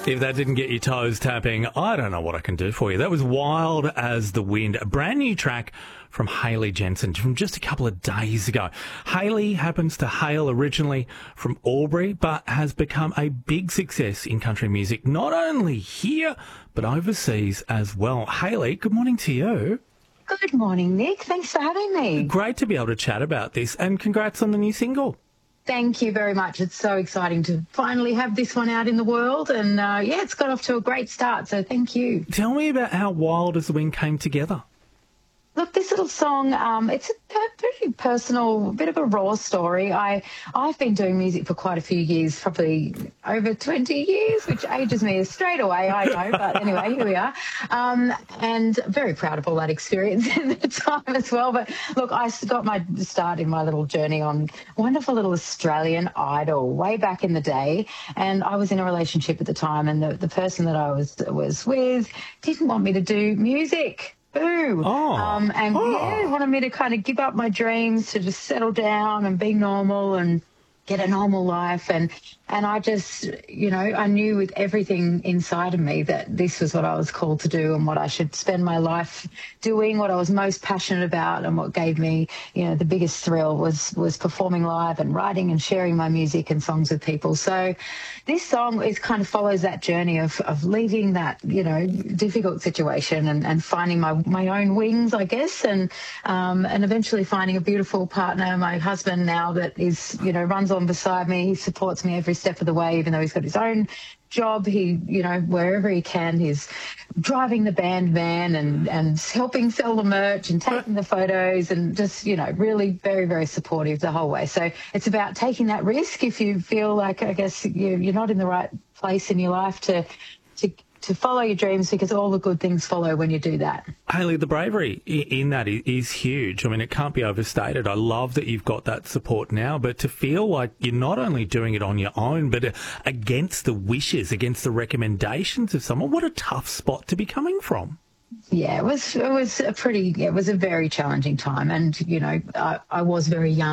If that didn't get your toes tapping, I don't know what I can do for you. That was Wild as the Wind, a brand new track from Hayley Jensen from just a couple of days ago. Hayley happens to hail originally from Albury, but has become a big success in country music, not only here, but overseas as well. Hayley, good morning to you. Good morning, Nick. Thanks for having me. Great to be able to chat about this, and congrats on the new single. Thank you very much. It's so exciting to finally have this one out in the world. And, it's got off to a great start, so thank you. Tell me about how Wild as the Wind came together. Look, this little song, it's a pretty personal, bit of a raw story. I've been doing music for quite a few years, probably over 20 years, which ages me straight away, I know. But anyway, here we are. And very proud of all that experience in the time as well. But look, I got my start in my little journey on wonderful little Australian Idol way back in the day. And I was in a relationship at the time, and the person that I was with didn't want me to do music. Boo. Wanted me to kind of give up my dreams to just settle down and be normal and get a normal life. And I just, I knew with everything inside of me that this was what I was called to do and what I should spend my life doing, what I was most passionate about, and what gave me, the biggest thrill was performing live and writing and sharing my music and songs with people. So this song kind of follows that journey of leaving that, difficult situation and finding my own wings, I guess, and eventually finding a beautiful partner, my husband now, that is, runs on beside me. He supports me every step of the way, even though he's got his own job. He, wherever he can, he's driving the band van and helping sell the merch and taking the photos and just, really very, very supportive the whole way. So it's about taking that risk if you feel like, I guess, you're not in the right place in your life to follow your dreams, because all the good things follow when you do that. Hayley, the bravery in that is huge. I mean, it can't be overstated. I love that you've got that support now, but to feel like you're not only doing it on your own, but against the wishes, against the recommendations of someone, what a tough spot to be coming from. Yeah, it was a very challenging time. And, I was very young.